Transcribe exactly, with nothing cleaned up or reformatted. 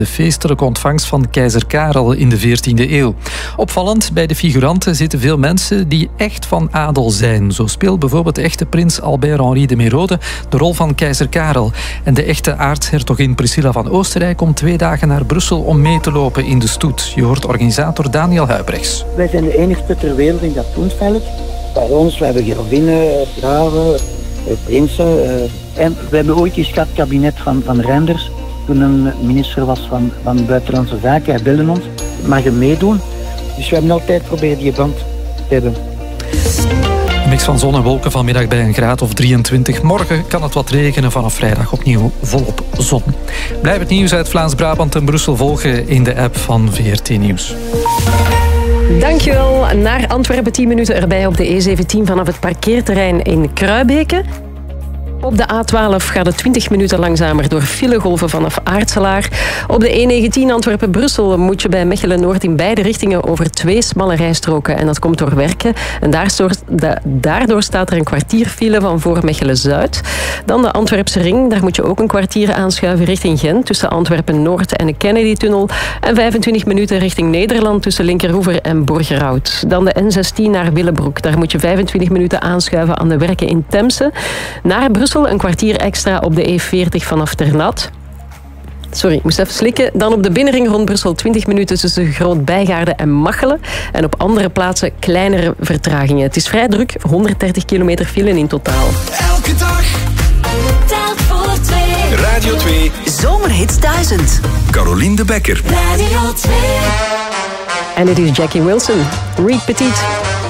De feestelijke ontvangst van keizer Karel in de veertiende eeuw. Opvallend, bij de figuranten zitten veel mensen die echt van adel zijn. Zo speelt bijvoorbeeld de echte prins Albert-Henri de Merode de rol van keizer Karel. En de echte aartshertogin Priscilla van Oostenrijk komt twee dagen naar Brussel om mee te lopen in de stoet. Je hoort organisator Daniel Huybrechts. Wij zijn de enigste ter wereld in dat toensveld. Bij ons, we hebben gravinnen, graven, prinsen. En we hebben ooit eens gehad het kabinet van, van Reinders. Toen een minister was van, van Buitenlandse Zaken, hij belde ons. Mag je meedoen? Dus we hebben altijd proberen die band te hebben. Een mix van zon en wolken vanmiddag bij een graad of drieëntwintig. Morgen kan het wat regenen, vanaf vrijdag opnieuw volop zon. Blijf het nieuws uit Vlaams-Brabant en Brussel volgen in de app van V R T Nieuws. Dankjewel. Naar Antwerpen, tien minuten erbij op de E zeventien vanaf het parkeerterrein in Kruibeke. Op de A twaalf gaat het twintig minuten langzamer door filegolven vanaf Aartselaar. Op de E negentien Antwerpen-Brussel moet je bij Mechelen-Noord in beide richtingen over twee smalle rijstroken. En dat komt door werken. En daardoor staat er een kwartier file van voor Mechelen-Zuid. Dan de Antwerpse ring. Daar moet je ook een kwartier aanschuiven richting Gent tussen Antwerpen-Noord en de Kennedy-tunnel. En vijfentwintig minuten richting Nederland tussen Linkeroever en Borgerhout. Dan de N zestien naar Willebroek. Daar moet je vijfentwintig minuten aanschuiven aan de werken in Temse. Naar Brussel een kwartier extra op de E veertig vanaf Ternat. Sorry, ik moest even slikken. Dan op de binnenring rond Brussel twintig minuten tussen Groot-Bijgaarde en Machelen. En op andere plaatsen kleinere vertragingen. Het is vrij druk, honderddertig kilometer file in totaal. Elke dag. Telt voor twee. Radio twee. Zomerhits duizend. Caroline de Bekker. Radio twee. En dit is Jackie Wilson. Reed Petit.